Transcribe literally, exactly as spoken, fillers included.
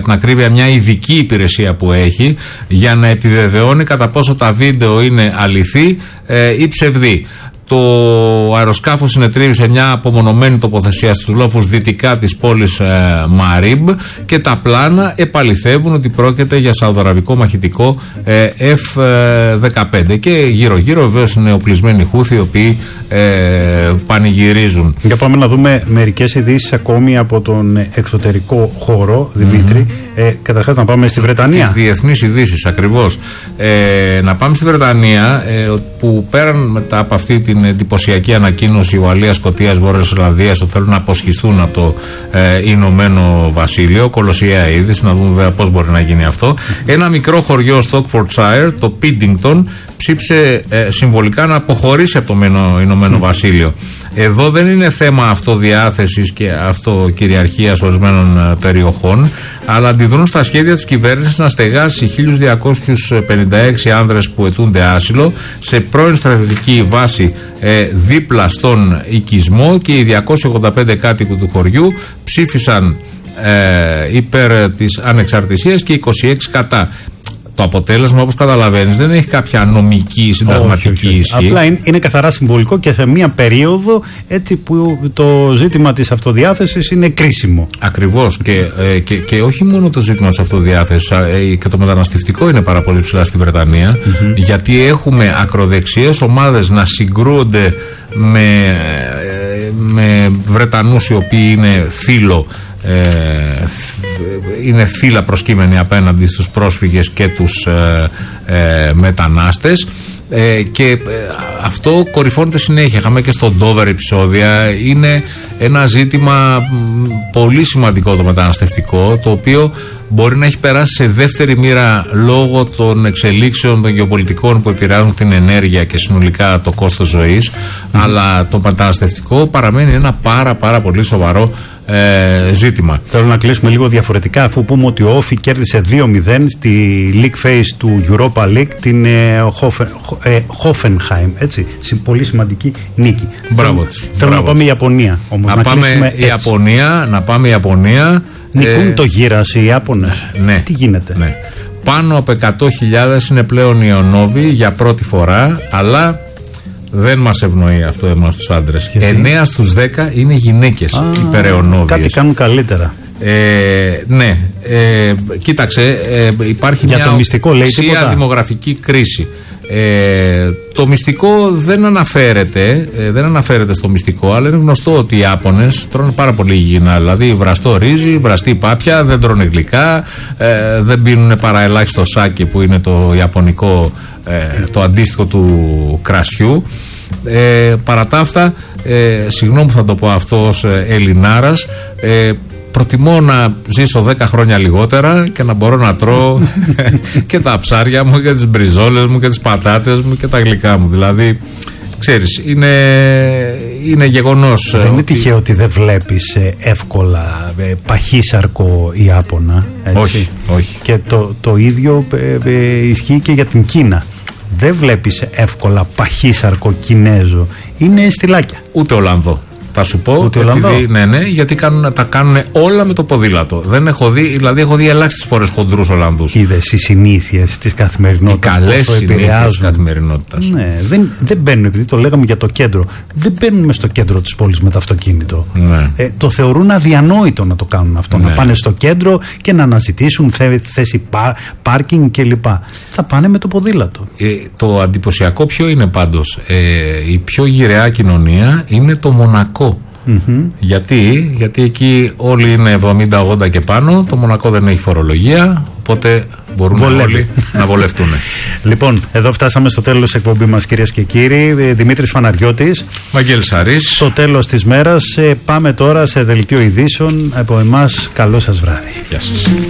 την ακρίβεια μια ειδική υπηρεσία που έχει για να επιβεβαιώνει κατά πόσο τα βίντεο είναι αληθή ε, ή ψευδή. Το αεροσκάφος συνετρίβει σε μια απομονωμένη τοποθεσία στους λόφους δυτικά της πόλης ε, Μαρίμπ και τα πλάνα επαληθεύουν ότι πρόκειται για σαουδαραβικό μαχητικό ε, εφ δεκαπέντε και γύρω γύρω βεβαίως είναι οπλισμένοι Χούθοι οι οποίοι ε, πανηγυρίζουν. Για πάμε να δούμε μερικές ειδήσεις ακόμη από τον εξωτερικό χώρο, Δημήτρη. Mm-hmm. Ε, καταρχάς να πάμε στη Βρετανία. Τις διεθνείς ειδήσεις ακριβώς. Ε, να πάμε στη Βρετανία ε, που πέραν μετά από αυτή την εντυπωσιακή ανακοίνωση Ουαλίας, Σκωτίας, Βόρειας Ιρλανδίας ότι θέλουν να αποσχιστούν από το ε, Ηνωμένο Βασίλειο. Κολοσιαία είδηση, να δούμε βέβαια πώς μπορεί να γίνει αυτό. Ένα μικρό χωριό στο Oxfordshire, το Πίντινγκτον, ψήψε ε, συμβολικά να αποχωρήσει από το Ηνωμένο Βασίλειο. Εδώ δεν είναι θέμα αυτοδιάθεσης και αυτοκυριαρχίας ορισμένων ε, περιοχών, αλλά αντιδρούν στα σχέδια της κυβέρνησης να στεγάσει χίλιους διακόσιους πενήντα έξι άνδρες που αιτούνται άσυλο σε πρώην στρατιωτική βάση ε, δίπλα στον οικισμό, και οι διακόσιοι ογδόντα πέντε κάτοικοι του χωριού ψήφισαν ε, υπέρ της ανεξαρτησίας και είκοσι έξι κατά. Το αποτέλεσμα, όπως καταλαβαίνεις, δεν έχει κάποια νομική συνταγματική όχι, όχι, όχι. ισχύ. Απλά είναι, είναι καθαρά συμβολικό και σε μια περίοδο έτσι που το ζήτημα της αυτοδιάθεσης είναι κρίσιμο. Ακριβώς. Και, ε, και, και όχι μόνο το ζήτημα της αυτοδιάθεσης, ε, και το μεταναστευτικό είναι πάρα πολύ ψηλά στη Βρετανία, mm-hmm. γιατί έχουμε ακροδεξιές ομάδες να συγκρούονται με, ε, με Βρετανούς οι οποίοι είναι φύλο. Ε, είναι φύλλα προσκύμενοι απέναντι στους πρόσφυγες και τους ε, ε, μετανάστες ε, και ε, αυτό κορυφώνεται συνέχεια. Είχαμε και στο Ντόβερ επεισόδια. Είναι ένα ζήτημα πολύ σημαντικό το μεταναστευτικό, το οποίο μπορεί να έχει περάσει σε δεύτερη μοίρα λόγω των εξελίξεων των γεωπολιτικών που επηρεάζουν την ενέργεια και συνολικά το κόστος ζωής, mm. αλλά το μεταναστευτικό παραμένει ένα πάρα πάρα πολύ σοβαρό Ε, ζήτημα. Θέλω να κλείσουμε λίγο διαφορετικά, αφού πούμε ότι ο Όφι κέρδισε δύο μηδέν στη League Phase του Europa League την ε, Hoffenheim, έτσι, πολύ σημαντική νίκη. Μπράβο της. Θέλω να πάμε η Ιαπωνία όμως, να, να πάμε η Ιαπωνία, να πάμε η Ιαπωνία. Νικούν ε, το γύρας οι Ιάπωνες. Ναι. Τι γίνεται? Ναι. Πάνω από εκατό χιλιάδες είναι πλέον οι Ιωνόβοι για πρώτη φορά, αλλά δεν μας ευνοεί αυτό εμάς τους άντρες. εννέα στους δέκα είναι γυναίκες υπεραιωνόβιες. Κάτι κάνουν καλύτερα. Ε, ναι, ε, κοίταξε, ε, υπάρχει για μια το μυστικό, λέει οξία δημογραφική κρίση. Ε, το μυστικό δεν αναφέρεται, ε, δεν αναφέρεται στο μυστικό, αλλά είναι γνωστό ότι οι Ιάπωνες τρώνε πάρα πολύ υγιεινά. Δηλαδή βραστό ρύζι, βραστή πάπια, δεν τρώνε γλυκά, ε, δεν πίνουν παρά ελάχιστο σάκι που είναι το ιαπωνικό, ε, το αντίστοιχο του κρασιού. Ε, παρά τα αυτά, ε, συγγνώμη που θα το πω αυτό ως Ελληνάρας, ε, προτιμώ να ζήσω δέκα χρόνια λιγότερα και να μπορώ να τρώω και τα ψάρια μου και τις μπριζόλες μου και τις πατάτες μου και τα γλυκά μου. Δηλαδή, ξέρεις, είναι, είναι γεγονός. Δεν είναι ότι... τυχαίο ότι δεν βλέπεις εύκολα παχύσαρκο Ιάπωνα, έτσι. Όχι, όχι. Και το, το ίδιο ε, ε, ισχύει και για την Κίνα. Δεν βλέπεις εύκολα παχύσαρκο Κινέζο. Είναι στυλάκια. Ούτε Ολλανδό. Θα σου πω, επειδή, ναι, ναι, γιατί κάνουν, τα κάνουν όλα με το ποδήλατο. Δεν έχω δει, δηλαδή έχω δει ελάχιστες φορές χοντρούς Ολλανδούς. Είδες οι συνήθειες της καθημερινότητας. Οι καλές συνήθειες της καθημερινότητας. Ναι, δεν, δεν μπαίνουν, επειδή το λέγαμε για το κέντρο, δεν μπαίνουν μες στο κέντρο της πόλης με το αυτοκίνητο. Ναι. Ε, το θεωρούν αδιανόητο να το κάνουν αυτό. Ναι. Να πάνε στο κέντρο και να αναζητήσουν θέ, θέση πά, πάρκινγκ κλπ. Θα πάνε με το ποδήλατο. Ε, το εντυπωσιακό ποιο είναι πάντως? Ε, η πιο γυραιά κοινωνία είναι το Μονακό. Mm-hmm. Γιατί, γιατί εκεί όλοι είναι εβδομήντα ογδόντα και πάνω. Το Μονακό δεν έχει φορολογία, οπότε μπορούν όλοι να βολευτούν. Λοιπόν, εδώ φτάσαμε στο τέλος της εκπομπής μας, κυρίες και κύριοι. Δημήτρης Φαναριώτης, Βαγγέλης Αρής. Στο τέλος της μέρας. Πάμε τώρα σε δελτίο ειδήσεων. Από εμάς, καλό σας βράδυ. Γεια σας.